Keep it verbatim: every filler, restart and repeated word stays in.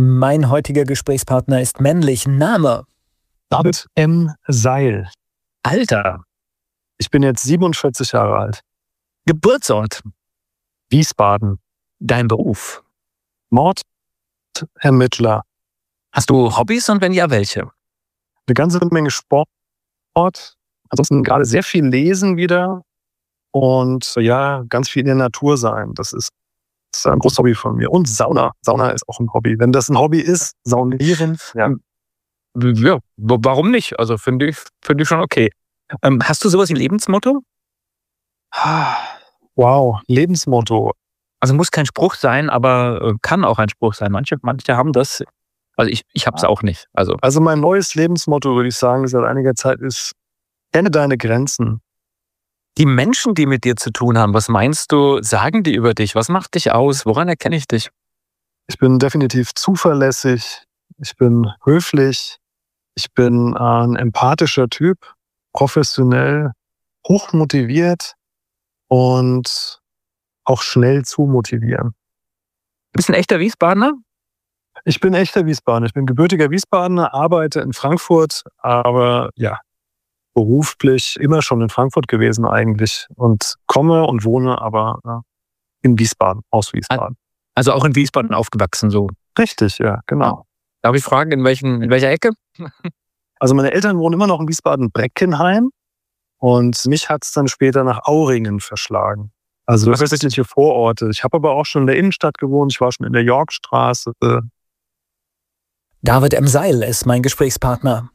Mein heutiger Gesprächspartner ist männlich. Name? David M. Seil. Alter? Ich bin jetzt siebenundvierzig Jahre alt. Geburtsort? Wiesbaden. Dein Beruf? Mordermittler. Hast du Hobbys und wenn ja, welche? Eine ganze Menge Sport. Ansonsten gerade sehr viel lesen wieder. Und ja, ganz viel in der Natur sein. Das ist, das ist ein großes Hobby von mir. Und Sauna. Sauna ist auch ein Hobby. Wenn das ein Hobby ist, saunieren. Ja, ja warum nicht? Also finde ich, find ich schon okay. Ähm, hast du sowas wie Lebensmotto? Wow, Lebensmotto. Also muss kein Spruch sein, aber äh, kann auch ein Spruch sein. Manche, manche haben das. Also ich, ich habe es auch nicht. Also. also mein neues Lebensmotto, würde ich sagen, seit einiger Zeit ist: Kenne deine Grenzen. Die Menschen, die mit dir zu tun haben, was meinst du, sagen die über dich? Was macht dich aus? Woran erkenne ich dich? Ich bin definitiv zuverlässig. Ich bin höflich. Ich bin ein empathischer Typ, professionell, hochmotiviert und auch schnell zu motivieren. Du bist ein echter Wiesbadener? Ich bin echter Wiesbadener. Ich bin gebürtiger Wiesbadener, arbeite in Frankfurt, aber ja, beruflich immer schon in Frankfurt gewesen eigentlich und komme und wohne aber ja, in Wiesbaden, aus Wiesbaden. Also auch in Wiesbaden aufgewachsen so? Richtig, ja, genau. Darf ich fragen, in, welchen, in welcher Ecke? Also meine Eltern wohnen immer noch in Wiesbaden-Breckenheim und mich hat es dann später nach Auringen verschlagen. Also östliche Vororte. Ich habe aber auch schon in der Innenstadt gewohnt, ich war schon in der Yorkstraße. David M. Seil ist mein Gesprächspartner.